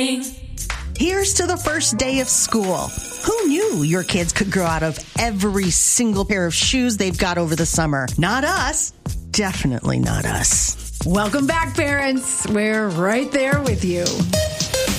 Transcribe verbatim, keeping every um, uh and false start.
Here's to the first day of school. Who knew your kids could grow out of every single pair of shoes they've got over the summer? Not us. Definitely not us. Welcome back, parents. We're right there with you.